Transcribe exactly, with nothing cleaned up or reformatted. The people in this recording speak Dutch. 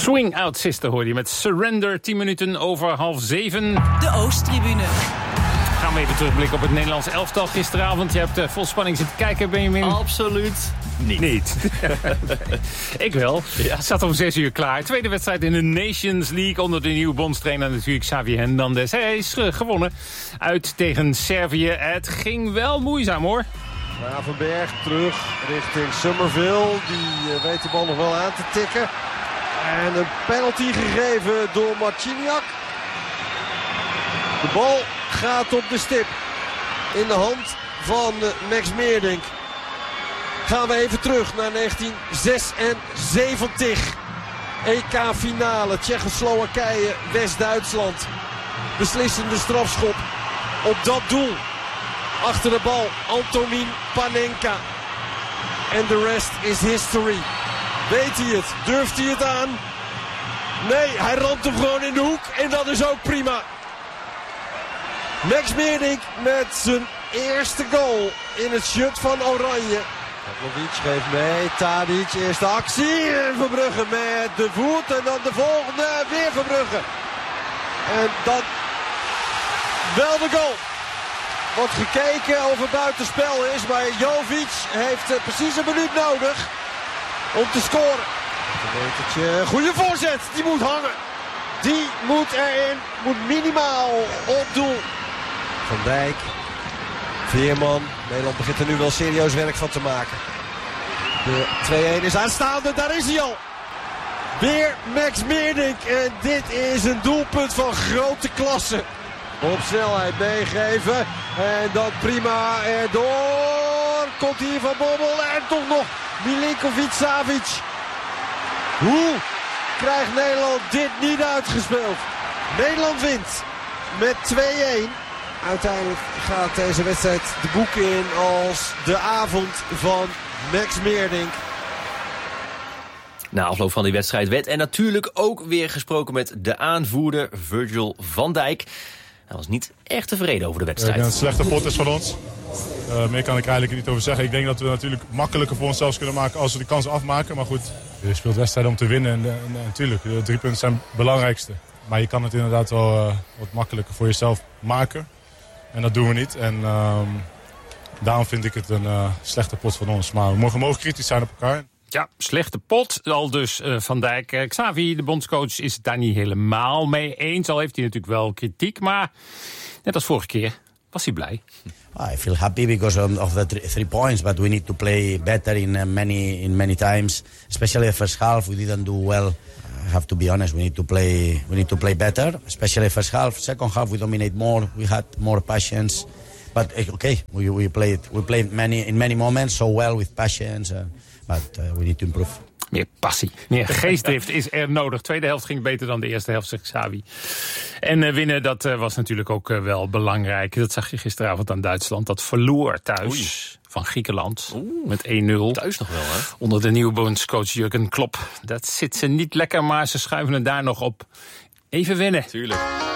Swing Out Sister hoorde je met Surrender. tien minuten over half zeven. De Oosttribune. Gaan we even terugblikken op het Nederlands elftal gisteravond. Je hebt uh, vol spanning zitten kijken, Benjamin. Absoluut niet. Niet. Ik wel. Ja. Het zat om zes uur klaar. Tweede wedstrijd in de Nations League onder de nieuwe bondstrainer natuurlijk Xavi Hernandez. Hij is uh, gewonnen uit tegen Servië. Het ging wel moeizaam hoor. Ravenberg terug richting Summerville. Die uh, weet de bal nog wel aan te tikken. En een penalty gegeven door Marciniak. De bal gaat op de stip. In de hand van uh, Max Meerdink. Gaan we even terug naar negentien zesenzeventig. E K-finale, Tsjechoslowakije, West-Duitsland. Beslissende strafschop op dat doel. Achter de bal Antonin Panenka. En de rest is history. Weet hij het? Durft hij het aan? Nee, hij ramt hem gewoon in de hoek. En dat is ook prima. Max Meerdink met zijn eerste goal in het shirt van Oranje. Pavlovic geeft mee. Tadic, eerste actie. En Verbrugge met de voet. En dan de volgende. Weer Verbrugge. En dan wel de goal. Wordt gekeken of er buitenspel is. Maar Jovic heeft precies een minuut nodig om te scoren. Goede voorzet. Die moet hangen. Die moet erin. Moet minimaal op doel. Van Dijk. Veerman. Nederland begint er nu wel serieus werk van te maken. De twee-een is aanstaande. Daar is hij al. Weer Max Meerdink. En dit is een doelpunt van grote klasse. Op snelheid meegeven. En dan prima erdoor. Komt hier Van Bommel. En toch nog Milinkovic-Savic. Hoe krijgt Nederland dit niet uitgespeeld? Nederland wint met twee-een. Uiteindelijk gaat deze wedstrijd de boeken in als de avond van Max Meerdink. Na afloop van die wedstrijd werd en natuurlijk ook weer gesproken met de aanvoerder Virgil van Dijk. Hij was niet echt tevreden over de wedstrijd. Ik denk dat het een slechte pot is van ons. Uh, meer kan ik eigenlijk niet over zeggen. Ik denk dat we natuurlijk makkelijker voor onszelf kunnen maken als we de kans afmaken. Maar goed, je speelt wedstrijden om te winnen. En, en, en natuurlijk, de drie punten zijn het belangrijkste. Maar je kan het inderdaad wel uh, wat makkelijker voor jezelf maken. En dat doen we niet. En uh, daarom vind ik het een uh, slechte pot van ons. Maar we mogen, mogen kritisch zijn op elkaar. Ja, slechte pot. Al dus uh, Van Dijk. Uh, Xavi, de bondscoach, is het daar niet helemaal mee eens. Al heeft hij natuurlijk wel kritiek. Maar net als vorige keer was hij blij. I feel happy because of the three points, but we need to play better in uh, many in many times. Especially the first half, we didn't do well. I have to be honest. We need to play. We need to play better, especially first half. Second half, we dominate more. We had more patience, but okay, we we played we played many in many moments so well with patience, uh, but uh, we need to improve. Meer passie, meer geestdrift is er nodig. Tweede helft ging beter dan de eerste helft, zegt Xavi. En uh, winnen, dat uh, was natuurlijk ook uh, wel belangrijk. Dat zag je gisteravond aan Duitsland. Dat verloor thuis Oei. van Griekenland Oeh, met één nul. Thuis nog wel, hè? Onder de nieuwe bondscoach Jurgen Klopp. Dat zit ze niet lekker, maar ze schuiven het daar nog op. Even winnen. Tuurlijk.